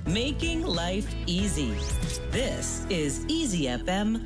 making life easy. This is Easy FM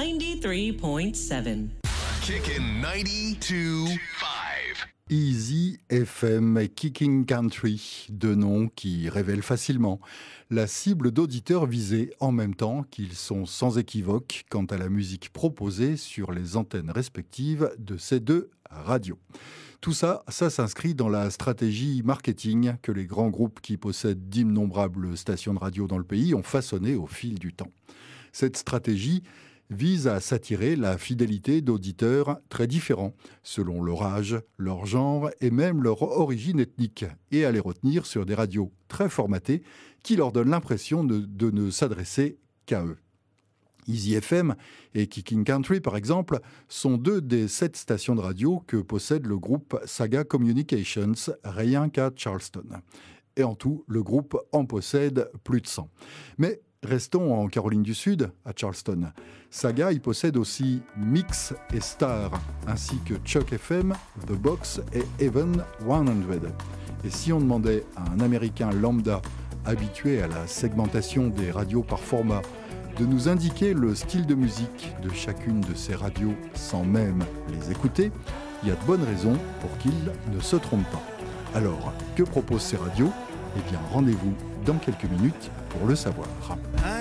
93.7. Kickin' 92.5. Easy FM et Kicking Country, deux noms qui révèlent facilement la cible d'auditeurs visés en même temps qu'ils sont sans équivoque quant à la musique proposée sur les antennes respectives de ces deux radios. Tout ça s'inscrit dans la stratégie marketing que les grands groupes qui possèdent d'innombrables stations de radio dans le pays ont façonné au fil du temps. Cette stratégie vise à s'attirer la fidélité d'auditeurs très différents, selon leur âge, leur genre et même leur origine ethnique, et à les retenir sur des radios très formatées qui leur donnent l'impression de ne s'adresser qu'à eux. Easy FM et Kicking Country, par exemple, sont deux des 7 stations de radio que possède le groupe Saga Communications, rien qu'à Charleston. Et en tout, le groupe en possède plus de 100. Mais restons en Caroline du Sud, à Charleston. Saga y possède aussi Mix et Star, ainsi que Chuck FM, The Box et Even 100. Et si on demandait à un Américain lambda habitué à la segmentation des radios par format de nous indiquer le style de musique de chacune de ces radios sans même les écouter, il y a de bonnes raisons pour qu'ils ne se trompent pas. Alors, que proposent ces radios ? Eh bien, rendez-vous dans quelques minutes pour le savoir.